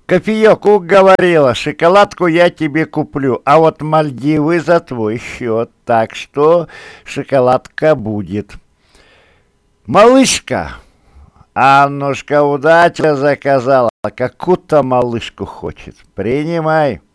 Кофеек уговорила, шоколадку я тебе куплю, а вот Мальдивы за твой счет, так что шоколадка будет. Малышка, Аннушка удача заказала, какую-то малышку хочет. Принимай.